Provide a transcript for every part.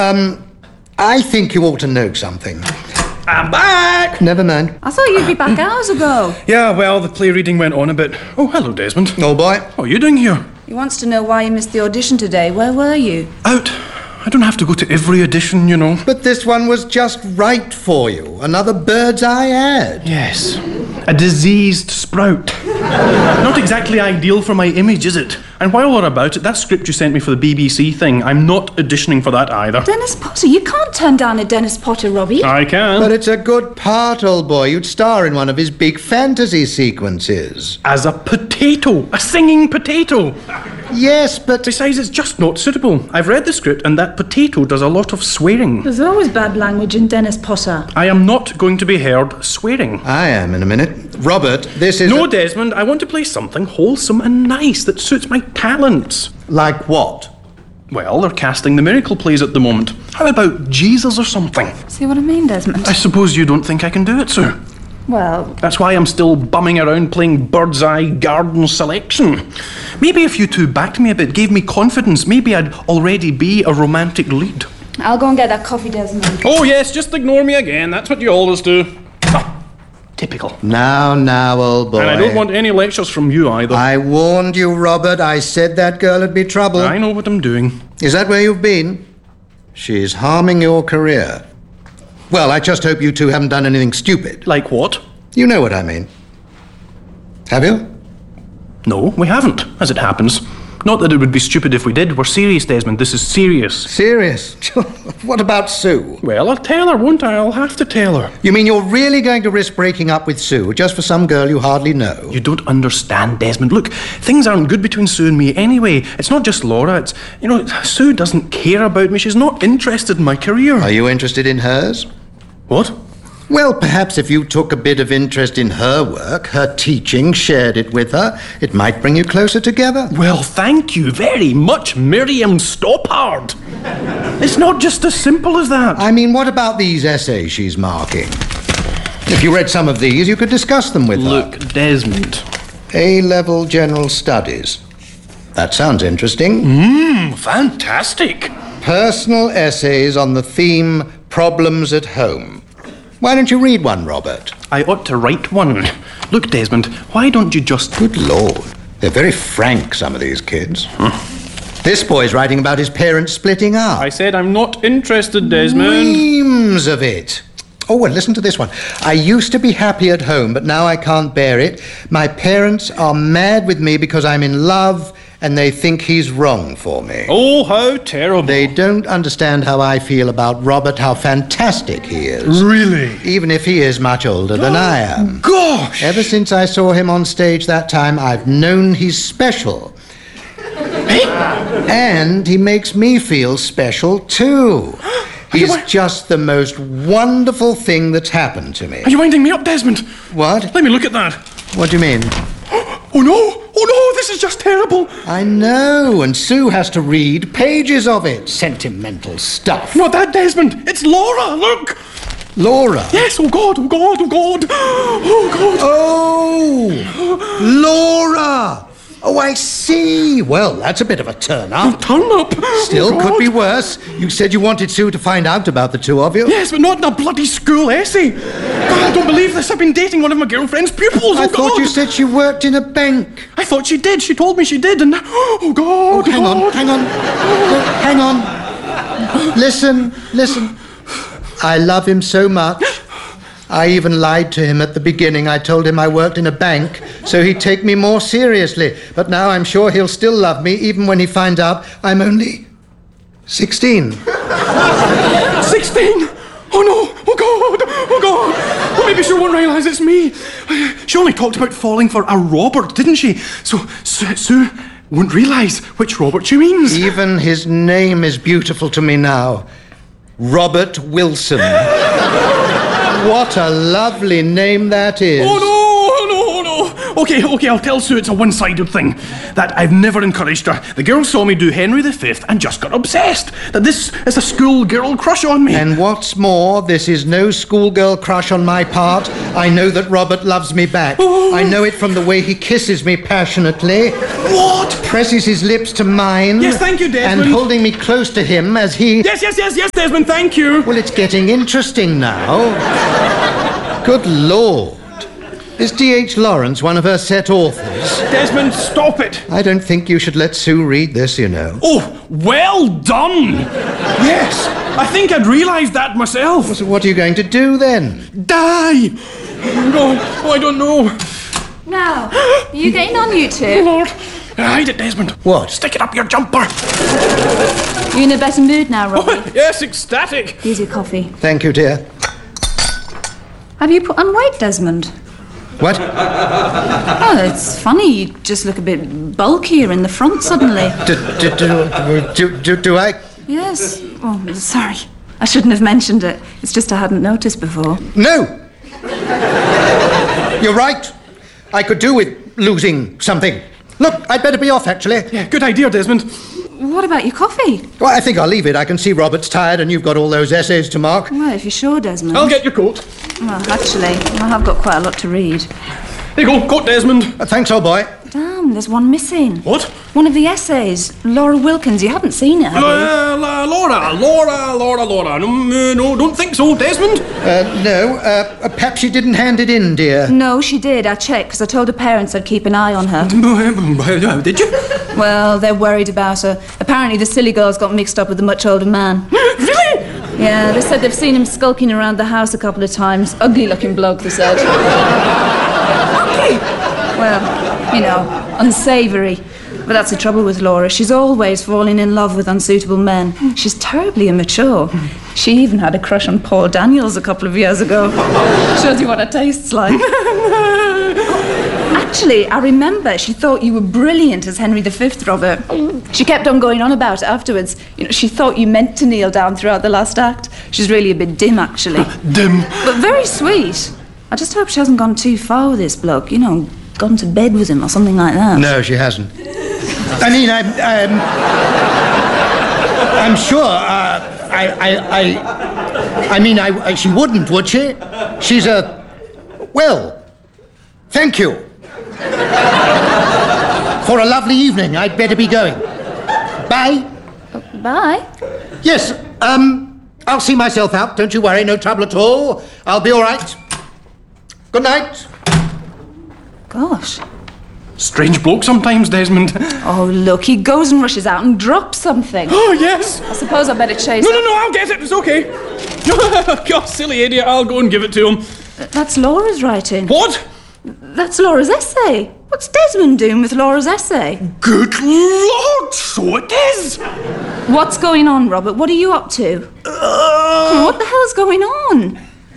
I think you ought to know something. I'm back! Never mind. I thought you'd be back hours ago. Yeah, well, the play reading went on a bit. Oh, hello, Desmond. Old boy. What are you doing here? He wants to know why you missed the audition today. Where were you? Out. I don't have to go to every audition, you know. But this one was just right for you. Another bird's eye ad. Yes. A diseased sprout. Not exactly ideal for my image, is it? And while we're about it, that script you sent me for the BBC thing, I'm not auditioning for that either. Dennis Potter? You can't turn down a Dennis Potter, Robbie. I can. But it's a good part, old boy. You'd star in one of his big fantasy sequences. As a potato. A singing potato. Yes, but... Besides, it's just not suitable. I've read the script and that potato does a lot of swearing. There's always bad language in Dennis Potter. I am not going to be heard swearing. I am in a minute. Robert, this is... No, Desmond, I want to play something wholesome and nice that suits my talents. Like what? Well, they're casting the miracle plays at the moment. How about Jesus or something? See what I mean, Desmond? I suppose you don't think I can do it, Sue. Well... That's why I'm still bumming around playing Bird's Eye Garden Selection. Maybe if you two backed me a bit, gave me confidence, maybe I'd already be a romantic lead. I'll go and get that coffee, Desmond. Oh yes, just ignore me again. That's what you always do. Ah, typical. Now, old boy. And I don't want any lectures from you either. I warned you, Robert. I said that girl would be trouble. I know what I'm doing. Is that where you've been? She's harming your career. Well, I just hope you two haven't done anything stupid. Like what? You know what I mean. Have you? No, we haven't, as it happens. Not that it would be stupid if we did. We're serious, Desmond. This is serious. Serious? What about Sue? Well, I'll tell her, won't I? I'll have to tell her. You mean you're really going to risk breaking up with Sue just for some girl you hardly know? You don't understand, Desmond. Look, things aren't good between Sue and me anyway. It's not just Laura. It's, Sue doesn't care about me. She's not interested in my career. Are you interested in hers? What? Well, perhaps if you took a bit of interest in her work, her teaching, shared it with her, it might bring you closer together. Well, thank you very much, Miriam Stoppard. It's not just as simple as that. I mean, what about these essays she's marking? If you read some of these, you could discuss them with her. Look, Desmond. A-level general studies. That sounds interesting. Fantastic. Personal essays on the theme problems at home. Why don't you read one, Robert? I ought to write one. Look, Desmond, why don't you just... Good Lord. They're very frank, some of these kids. This boy's writing about his parents splitting up. I said I'm not interested, Desmond. Reams of it. Oh, well, listen to this one. I used to be happy at home, but now I can't bear it. My parents are mad with me because I'm in love and they think he's wrong for me. Oh, how terrible. They don't understand how I feel about Robert, how fantastic he is. Really? Even if he is much older than I am. Gosh! Ever since I saw him on stage that time, I've known he's special. And he makes me feel special, too. He's just the most wonderful thing that's happened to me. Are you winding me up, Desmond? What? Let me look at that. What do you mean? Oh, no! Oh, no! This is just terrible! I know, and Sue has to read pages of it. Sentimental stuff. Not that, Desmond! It's Laura! Look! Laura? Yes! Oh, God! Oh, God! Oh, God! Oh, God! Oh! Laura! Oh, I see. Well, that's a bit of a turn-up. Turn up? Still, oh, could be worse. You said you wanted Sue to find out about the two of you. Yes, but not in a bloody school essay. God, I don't believe this. I've been dating one of my girlfriend's pupils. I thought you said she worked in a bank. I thought she did. She told me she did, and... Oh, God! Oh, hang on. Listen. I love him so much. I even lied to him at the beginning. I told him I worked in a bank, so he'd take me more seriously. But now I'm sure he'll still love me, even when he finds out I'm only 16. 16? Oh, no! Oh, God! Oh, God! Well, maybe she won't realise it's me. She only talked about falling for a Robert, didn't she? So Sue won't realise which Robert she means. Even his name is beautiful to me now. Robert Wilson. What a lovely name that is. Oh, no! Okay, I'll tell Sue it's a one-sided thing. That I've never encouraged her. The girl saw me do Henry V and just got obsessed. That this is a schoolgirl crush on me. And what's more, this is no schoolgirl crush on my part. I know that Robert loves me back. Oh. I know it from the way he kisses me passionately. What? Presses his lips to mine. Yes, thank you, Desmond. And holding me close to him as he... Yes, Desmond, thank you. Well, it's getting interesting now. Good Lord. Is D.H. Lawrence one of her set authors? Desmond, stop it. I don't think you should let Sue read this, you know. Oh, well done. Yes, I think I'd realised that myself. So what are you going to do then? Die. Oh, I don't know. Now, are you getting on, you two? Lord. Hide it, Desmond. What? Stick it up your jumper. You in a better mood now, Robbie? Yes, ecstatic. Here's your coffee. Thank you, dear. Have you put on weight, Desmond? What? Oh, it's funny. You just look a bit bulkier in the front suddenly. Do I? Yes. Oh, sorry. I shouldn't have mentioned it. It's just I hadn't noticed before. No! You're right. I could do with losing something. Look, I'd better be off, actually. Yeah, good idea, Desmond. What about your coffee? Well, I think I'll leave it. I can see Robert's tired and you've got all those essays to mark. Well, if you're sure, Desmond. I'll get your coat. Well, actually, I have got quite a lot to read. Here you go, coat, Desmond. Thanks, old boy. Damn, there's one missing. What? One of the essays. Laura Wilkins. You haven't seen it, have you? Laura. No, don't think so, Desmond. No. Perhaps she didn't hand it in, dear. No, she did. I checked because I told her parents I'd keep an eye on her. Did you? Well, they're worried about her. Apparently the silly girl's got mixed up with a much older man. Really? Yeah, they said they've seen him skulking around the house a couple of times. Ugly-looking bloke, they said. Ugly? Well, you know, unsavoury. But that's the trouble with Laura. She's always falling in love with unsuitable men. She's terribly immature. She even had a crush on Paul Daniels a couple of years ago. Shows you what it tastes like. Actually, I remember she thought you were brilliant as Henry V, Robert. She kept on going on about it afterwards. You know, she thought you meant to kneel down throughout the last act. She's really a bit dim, actually. Dim? But very sweet. I just hope she hasn't gone too far with this bloke, you know, gone to bed with him or something like that. No, she hasn't. I mean, I'm sure, she wouldn't, would she? She's well, thank you. For a lovely evening, I'd better be going. Bye. Bye. Yes, I'll see myself out, don't you worry, no trouble at all. I'll be all right. Good night. Gosh. Strange bloke sometimes, Desmond. Oh, look, he goes and rushes out and drops something. Oh, yes. I suppose I better chase No, I'll get it. It's okay. God, silly idiot. I'll go and give it to him. That's Laura's writing. What? That's Laura's essay. What's Desmond doing with Laura's essay? Good Lord, so it is. What's going on, Robert? What are you up to? What the hell's going on?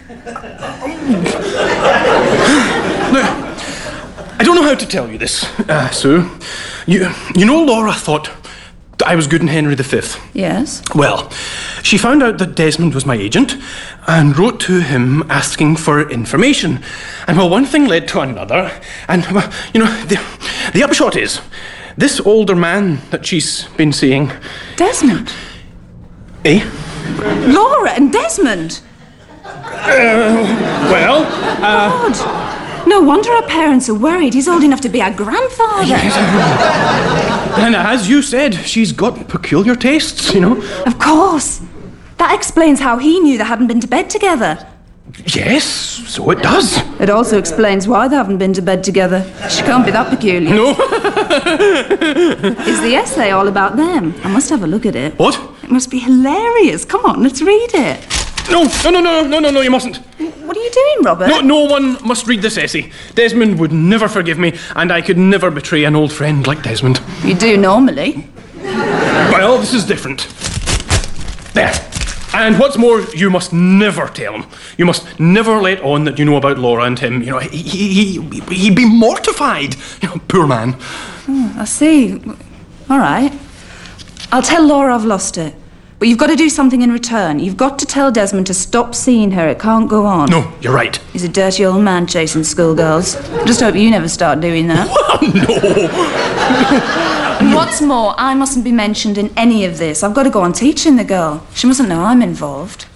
Now, I don't know how to tell you this, Sue. You know Laura thought that I was good in Henry V. Yes? Well, she found out that Desmond was my agent and wrote to him asking for information. And well, one thing led to another. And, well, you know, the upshot is, this older man that she's been seeing... Desmond? Eh? Laura and Desmond? God. No wonder our parents are worried. He's old enough to be our grandfather. And as you said, she's got peculiar tastes, you know. Of course. That explains how he knew they hadn't been to bed together. Yes, so it does. It also explains why they haven't been to bed together. She can't be that peculiar. No. Is the essay all about them? I must have a look at it. What? It must be hilarious. Come on, let's read it. No, you mustn't. What are you doing, Robert? No one must read this essay. Desmond would never forgive me, and I could never betray an old friend like Desmond. You do normally. Well, this is different. There. And what's more, you must never tell him. You must never let on that you know about Laura and him. You know, he'd be mortified. You know, poor man. I see. All right. I'll tell Laura I've lost it. But you've got to do something in return. You've got to tell Desmond to stop seeing her. It can't go on. No, you're right. He's a dirty old man chasing schoolgirls. I just hope you never start doing that. No. And what's more, I mustn't be mentioned in any of this. I've got to go on teaching the girl. She mustn't know I'm involved.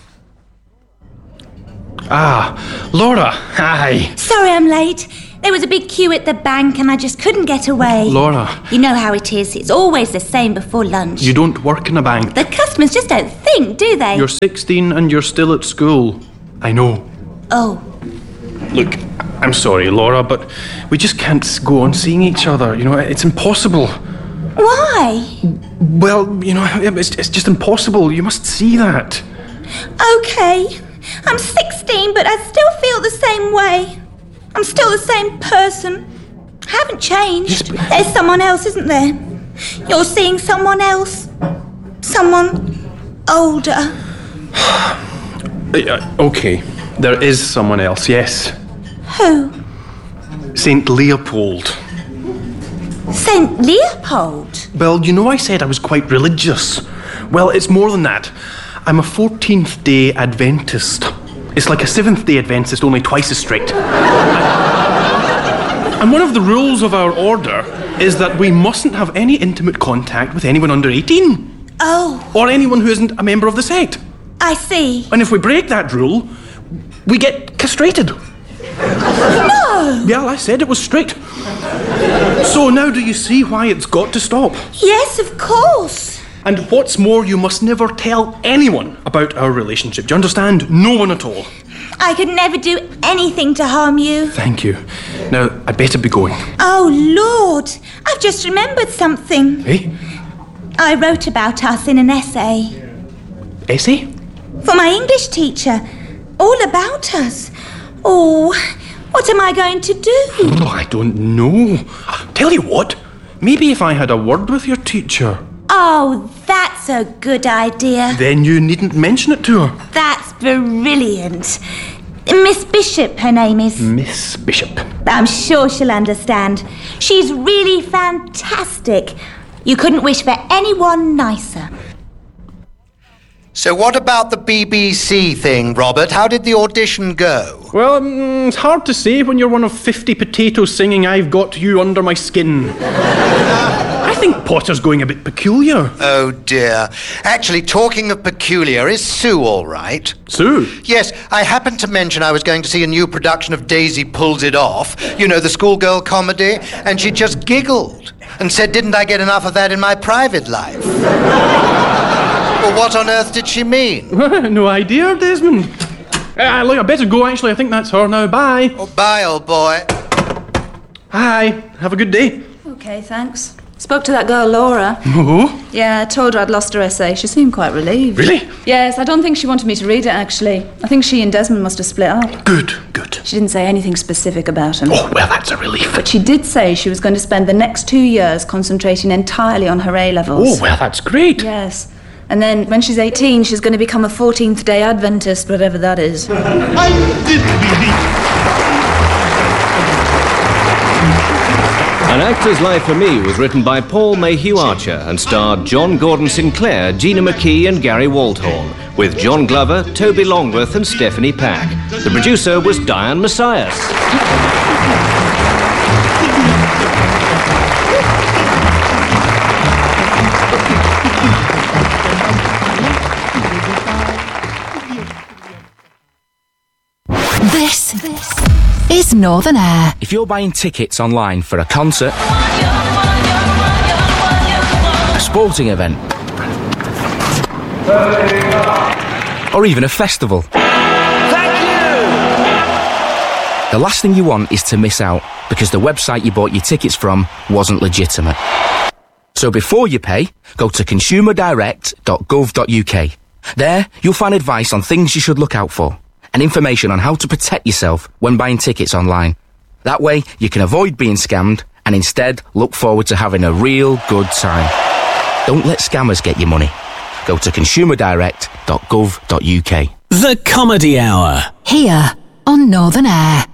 Ah, Laura, hi. Sorry I'm late. There was a big queue at the bank and I just couldn't get away. Laura. You know how it is. It's always the same before lunch. You don't work in a bank. The customers just don't think, do they? You're 16 and you're still at school. I know. Oh. Look, I'm sorry, Laura, but we just can't go on seeing each other. You know, it's impossible. Why? Well, you know, it's just impossible. You must see that. Okay. I'm 16, but I still feel the same way. I'm still the same person. I haven't changed. There's someone else, isn't there? You're seeing someone else. Someone older. Okay, there is someone else, yes. Who? St. Leopold. St. Leopold? Well, you know I said I was quite religious. Well, it's more than that. I'm a 14th day Adventist. It's like a 7th day Adventist, only twice as strict. And one of the rules of our order is that we mustn't have any intimate contact with anyone under 18. Oh. Or anyone who isn't a member of the sect. I see. And if we break that rule, we get castrated. No! Yeah, I said it was strict. So now do you see why it's got to stop? Yes, of course. And what's more, you must never tell anyone about our relationship. Do you understand? No one at all. I could never do anything to harm you. Thank you. Now, I'd better be going. Oh, Lord. I've just remembered something. Hey? I wrote about us in an essay. Essay? For my English teacher. All about us. Oh, what am I going to do? Oh, I don't know. Tell you what, maybe if I had a word with your teacher. Oh, that's a good idea. Then you needn't mention it to her. That's brilliant. Miss Bishop, her name is. Miss Bishop. I'm sure she'll understand. She's really fantastic. You couldn't wish for anyone nicer. So what about the BBC thing, Robert? How did the audition go? Well, it's hard to say when you're one of 50 potatoes singing I've Got You Under My Skin. I think Potter's going a bit peculiar. Oh, dear. Actually, talking of peculiar, is Sue all right? Sue? Yes, I happened to mention I was going to see a new production of Daisy Pulls It Off, you know, the schoolgirl comedy, and she just giggled and said, didn't I get enough of that in my private life? Well, what on earth did she mean? No idea, Desmond. Look, I better go, actually. I think that's her now. Bye. Oh, bye, old boy. Hi. Have a good day. Okay, thanks. Spoke to that girl, Laura. Oh? Yeah, I told her I'd lost her essay. She seemed quite relieved. Really? Yes, I don't think she wanted me to read it, actually. I think she and Desmond must have split up. Good, good. She didn't say anything specific about him. Oh, well, that's a relief. But she did say she was going to spend the next 2 years concentrating entirely on her A-levels. Oh, well, that's great. Yes. And then, when she's 18, she's going to become a 14th day Adventist, whatever that is. I did believe. An Actor's Life for Me was written by Paul Mayhew Archer and starred John Gordon Sinclair, Gina McKee and Gary Waldhorn, with John Glover, Toby Longworth and Stephanie Pack. The producer was Diane Messias. This is Northern Air. If you're buying tickets online for a concert, a sporting event, or even a festival, the last thing you want is to miss out because the website you bought your tickets from wasn't legitimate. So before you pay, go to consumerdirect.gov.uk. There, you'll find advice on things you should look out for and information on how to protect yourself when buying tickets online. That way, you can avoid being scammed and instead look forward to having a real good time. Don't let scammers get your money. Go to consumerdirect.gov.uk. The Comedy Hour. Here on Northern Air.